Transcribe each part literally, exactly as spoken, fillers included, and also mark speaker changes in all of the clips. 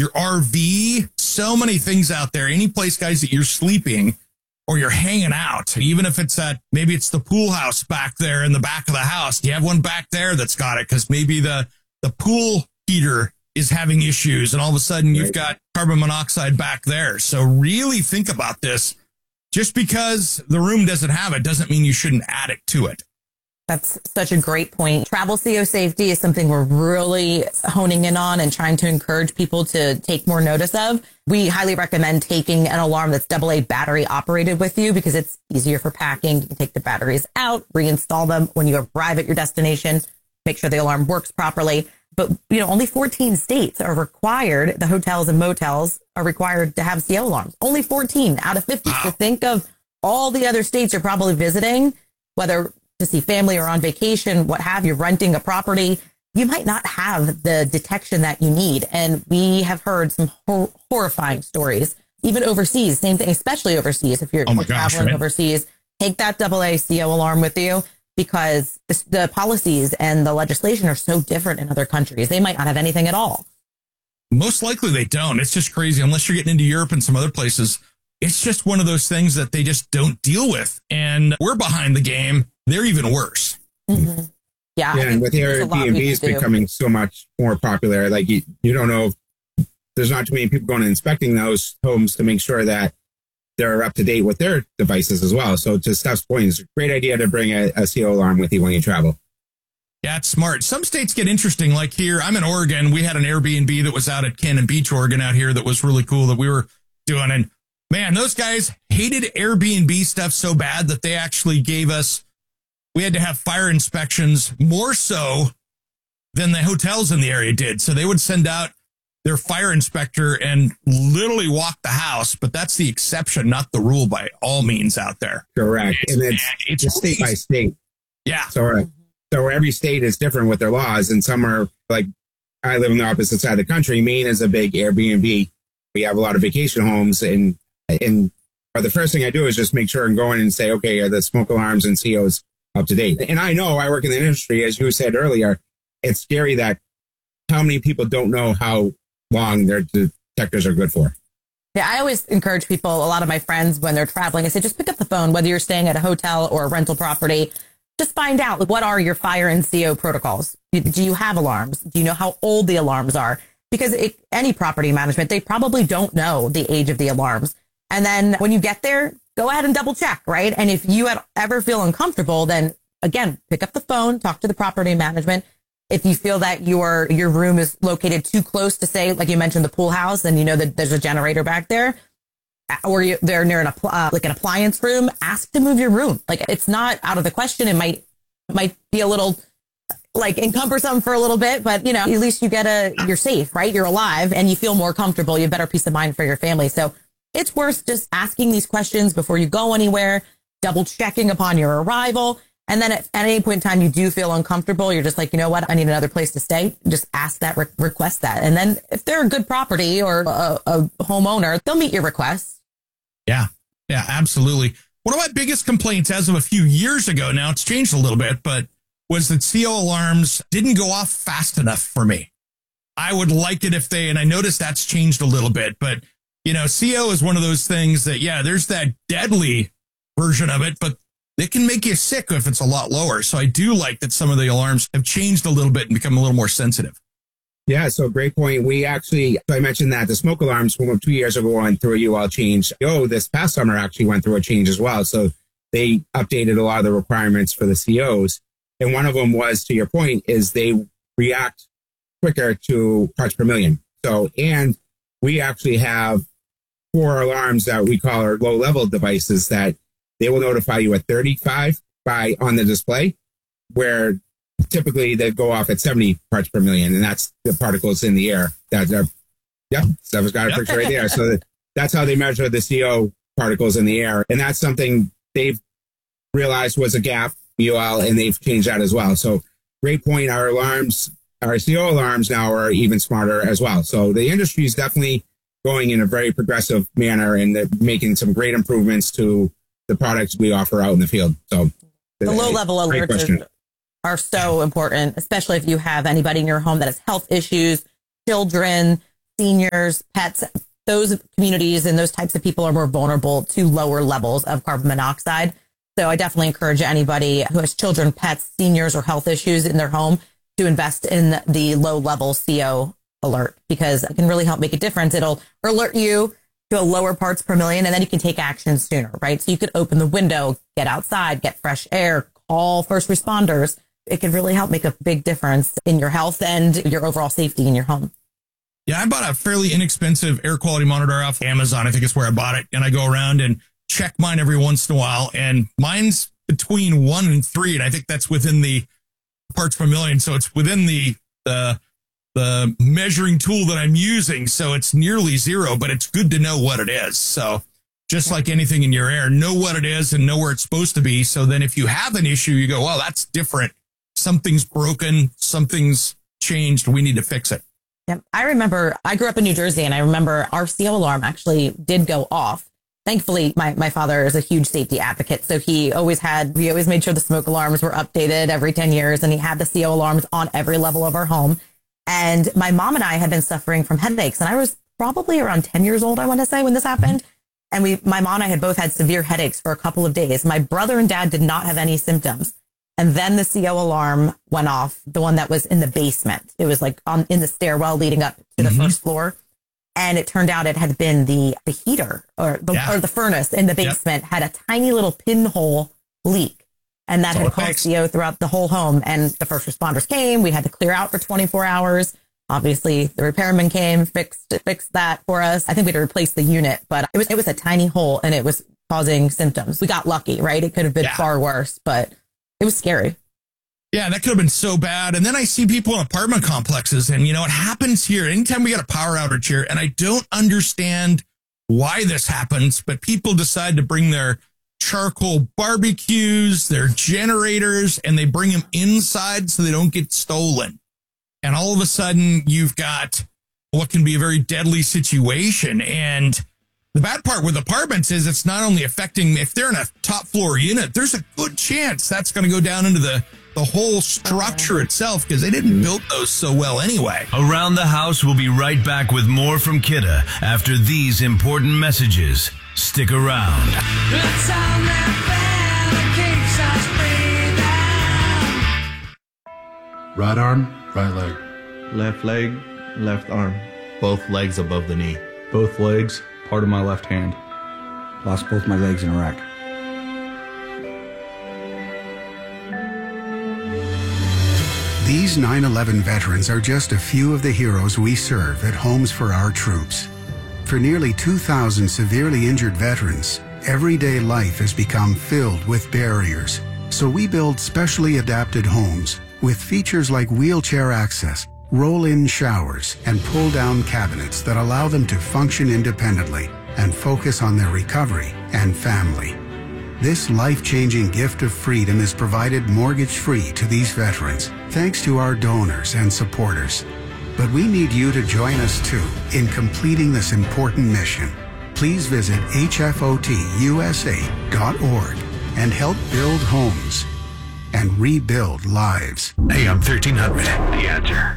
Speaker 1: your R V, so many things out there. Any place, guys, that you're sleeping or you're hanging out, even if it's at, maybe it's the pool house back there in the back of the house. Do you have one back there that's got it? Because maybe the, the pool heater is having issues and all of a sudden you've got carbon monoxide back there. So really think about this. Just because the room doesn't have it doesn't mean you shouldn't add it to it.
Speaker 2: That's such a great point. Travel C O safety is something we're really honing in on and trying to encourage people to take more notice of. We highly recommend taking an alarm that's double A battery operated with you because it's easier for packing. You can take the batteries out, reinstall them when you arrive at your destination, make sure the alarm works properly. But, you know, only fourteen states are required. The hotels and motels are required to have C O alarms. Only fourteen out of fifty. Wow. So think of all the other states you're probably visiting, whether to see family or on vacation, what have you, renting a property. You might not have the detection that you need. And we have heard some hor- horrifying stories, even overseas. Same thing, especially overseas. If you're,
Speaker 1: oh my
Speaker 2: you're
Speaker 1: gosh,
Speaker 2: traveling
Speaker 1: right?
Speaker 2: overseas, take that double A C O alarm with you. Because the policies and the legislation are so different in other countries. They might not have anything at all.
Speaker 1: Most likely they don't. It's just crazy. Unless you're getting into Europe and some other places, it's just one of those things that they just don't deal with. And we're behind the game. They're even worse.
Speaker 2: Mm-hmm. Yeah.
Speaker 3: Yeah, and with Airbnbs becoming so much more popular, like you, you don't know, there's not too many people going and inspecting those homes to make sure that they're up to date with their devices as well. So to Steph's point, it's a great idea to bring a, a C O alarm with you when you travel.
Speaker 1: Yeah, it's smart. Some states get interesting. Like here, I'm in Oregon. We had an Airbnb that was out at Cannon Beach, Oregon out here that was really cool that we were doing. And man, those guys hated Airbnb stuff so bad that they actually gave us, we had to have fire inspections more so than the hotels in the area did. So they would send out their fire inspector and literally walk the house, but that's the exception, not the rule by all means out there.
Speaker 3: Correct.
Speaker 1: It's,
Speaker 3: and it's,
Speaker 1: it's
Speaker 3: it's state by state.
Speaker 1: Yeah.
Speaker 3: So, uh, so every state is different with their laws, and some are like, I live on the opposite side of the country. Maine is a big Airbnb. We have a lot of vacation homes, and, and the first thing I do is just make sure and go in and say, okay, are the smoke alarms and C Os up to date? And I know I work in the industry, as you said earlier, it's scary that how many people don't know how long their detectors are good for.
Speaker 2: Yeah, I always encourage people, a lot of my friends, when they're traveling, I say, just pick up the phone, whether you're staying at a hotel or a rental property, just find out, like, what are your fire and C O protocols? Do, do you have alarms? Do you know how old the alarms are? Because it, any property management, they probably don't know the age of the alarms. And then when you get there, go ahead and double check, right? And if you ever feel uncomfortable, then again, pick up the phone, talk to the property management. If you feel that your your room is located too close to, say, like you mentioned, the pool house, and you know that there's a generator back there, or you, they're near an uh, like an appliance room, ask to move your room. Like, it's not out of the question. It might it might be a little like encumbersome for a little bit, but you know, at least you get a you're safe, right? You're alive, and you feel more comfortable. You have better peace of mind for your family. So it's worth just asking these questions before you go anywhere, double checking upon your arrival. And then at, at any point in time, you do feel uncomfortable. You're just like, you know what? I need another place to stay. Just ask that, re- request that. And then if they're a good property or a, a homeowner, they'll meet your requests.
Speaker 1: Yeah, yeah, absolutely. One of my biggest complaints as of a few years ago, now it's changed a little bit, but was that C O alarms didn't go off fast enough for me. I would like it if they, and I noticed that's changed a little bit, but you know, C O is one of those things that, yeah, there's that deadly version of it, but it can make you sick if it's a lot lower. So I do like that some of the alarms have changed a little bit and become a little more sensitive.
Speaker 3: Yeah, so great point. We actually, so I mentioned that the smoke alarms from two years ago went through a U L change. Oh, this past summer actually went through a change as well. So they updated a lot of the requirements for the C Os. And one of them was, to your point, is they react quicker to parts per million. So, and we actually have four alarms that we call our low level devices that they will notify you at thirty-five by on the display, where typically they go off at seventy parts per million. And that's the particles in the air that are, yep, Steph's got a picture right there. So that, that's how they measure the C O particles in the air. And that's something they've realized was a gap, U L, and they've changed that as well. So great point. Our alarms, our C O alarms now are even smarter as well. So the industry is definitely going in a very progressive manner, and they're making some great improvements to the products we offer out in the field. So
Speaker 2: the low level alerts are, are so important, especially if you have anybody in your home that has health issues, children, seniors, pets, those communities and those types of people are more vulnerable to lower levels of carbon monoxide. So I definitely encourage anybody who has children, pets, seniors, or health issues in their home to invest in the low level C O alert, because it can really help make a difference. It'll alert you to a lower parts per million, and then you can take action sooner, right? So you could open the window, get outside, get fresh air, call first responders. It can really help make a big difference in your health and your overall safety in your home.
Speaker 1: Yeah, I bought a fairly inexpensive air quality monitor off Amazon. I think it's where I bought it. And I go around and check mine every once in a while. And mine's between one and three. And I think that's within the parts per million. So it's within the, the, the measuring tool that I'm using. So it's nearly zero, but it's good to know what it is. So just like anything in your air, know what it is and know where it's supposed to be. So then if you have an issue, you go, well, that's different. Something's broken. Something's changed. We need to fix it.
Speaker 2: Yep. I remember I grew up in New Jersey, and I remember our C O alarm actually did go off. Thankfully, my, my father is a huge safety advocate. So he always had, we always made sure the smoke alarms were updated every ten years, and he had the C O alarms on every level of our home. And my mom and I had been suffering from headaches, and I was probably around ten years old, I want to say, when this happened. And we, my mom and I had both had severe headaches for a couple of days. My brother and dad did not have any symptoms. And then the C O alarm went off, the one that was in the basement. It was like on in the stairwell leading up to the mm-hmm. first floor. And it turned out it had been the, the heater or the, yeah. or the furnace in the basement yep. had a tiny little pinhole leak. And that That's had caused C O throughout the whole home. And the first responders came. We had to clear out for twenty-four hours. Obviously, the repairman came, fixed fixed that for us. I think we had to replace the unit, but it was it was a tiny hole, and it was causing symptoms. We got lucky, right? It could have been yeah. far worse, but it was scary.
Speaker 1: Yeah, that could have been so bad. And then I see people in apartment complexes, and, you know, it happens here. Anytime we get a power outage here, and I don't understand why this happens, but people decide to bring their charcoal barbecues, their generators, and they bring them inside so they don't get stolen. And all of a sudden, you've got what can be a very deadly situation. And the bad part with apartments is it's not only affecting, if they're in a top floor unit, there's a good chance that's going to go down into the, the whole structure itself, because they didn't build those so well anyway.
Speaker 4: Around the House will be right back with more from Kidda after these important messages. Stick around. It's on that
Speaker 5: bed, right arm, right leg.
Speaker 6: Left leg, left arm.
Speaker 7: Both legs above the knee.
Speaker 5: Both legs, part of my left hand.
Speaker 8: Lost both my legs in Iraq.
Speaker 9: These nine eleven veterans are just a few of the heroes we serve at Homes for Our Troops. For nearly two thousand severely injured veterans, everyday life has become filled with barriers. So we build specially adapted homes with features like wheelchair access, roll-in showers, and pull-down cabinets that allow them to function independently and focus on their recovery and family. This life-changing gift of freedom is provided mortgage-free to these veterans, thanks to our donors and supporters. But we need you to join us too in completing this important mission. Please visit H F O T U S A dot org and help build homes and rebuild lives.
Speaker 4: A M thirteen hundred, The Answer.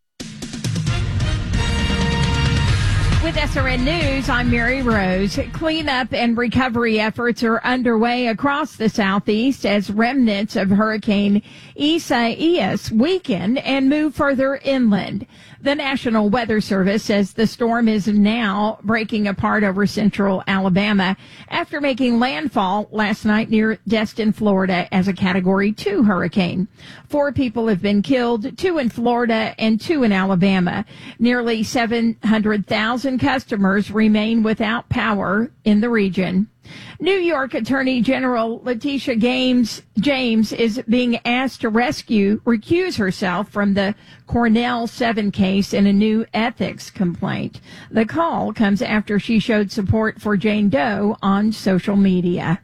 Speaker 10: With S R N News, I'm Mary Rose. Cleanup and recovery efforts are underway across the southeast as remnants of Hurricane Isaias weaken and move further inland. The National Weather Service says the storm is now breaking apart over central Alabama after making landfall last night near Destin, Florida as a Category two hurricane. Four people have been killed, two in Florida and two in Alabama. Nearly seven hundred thousand customers remain without power in the region. New York Attorney General Letitia James, James is being asked to rescue, recuse herself from the Cornell seven case in a new ethics complaint. The call comes after she showed support for Jane Doe on social media.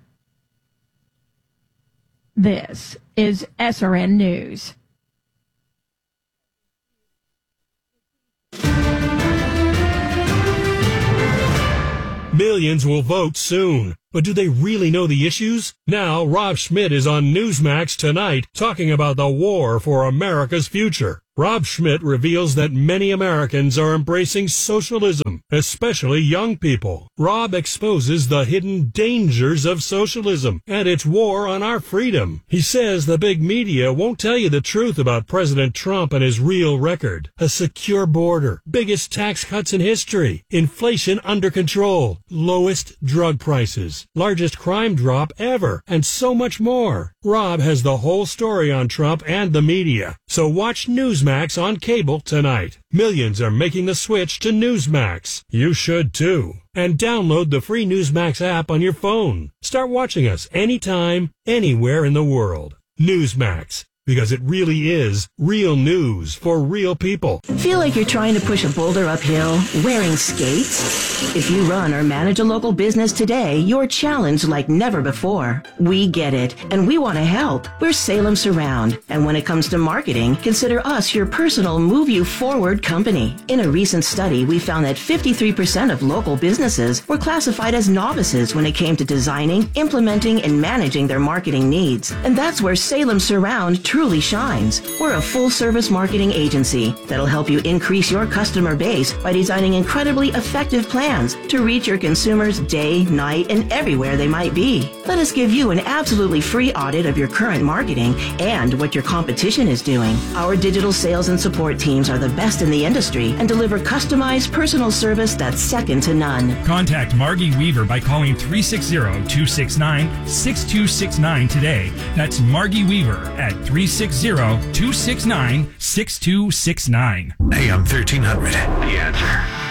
Speaker 10: This is S R N News.
Speaker 11: Millions will vote soon, but do they really know the issues? Now, Rob Schmidt is on Newsmax tonight talking about the war for America's future. Rob Schmidt reveals that many Americans are embracing socialism, especially young people. Rob exposes the hidden dangers of socialism and its war on our freedom. He says the big media won't tell you the truth about President Trump and his real record. A secure border, biggest tax cuts in history, inflation under control, lowest drug prices, largest crime drop ever, and so much more. Rob has the whole story on Trump and the media. So watch Newsmax on cable tonight. Millions are making the switch to Newsmax. You should too. And download the free Newsmax app on your phone. Start watching us anytime, anywhere in the world. Newsmax. Because it really is real news for real people.
Speaker 12: Feel like you're trying to push a boulder uphill wearing skates? If you run or manage a local business today, you're challenged like never before. We get it, and we want to help. We're Salem Surround, and when it comes to marketing, consider us your personal move you forward company. In a recent study, we found that fifty-three percent of local businesses were classified as novices when it came to designing, implementing, and managing their marketing needs. And that's where Salem Surround truly shines. We're a full-service marketing agency that'll help you increase your customer base by designing incredibly effective plans to reach your consumers day, night, and everywhere they might be. Let us give you an absolutely free audit of your current marketing and what your competition is doing. Our digital sales and support teams are the best in the industry and deliver customized personal service that's second to none.
Speaker 13: Contact Margie Weaver by calling three six zero, two six nine, six two six nine today. That's Margie Weaver at three six zero, two six nine, six two six nine.
Speaker 4: A M thirteen hundred. The Answer.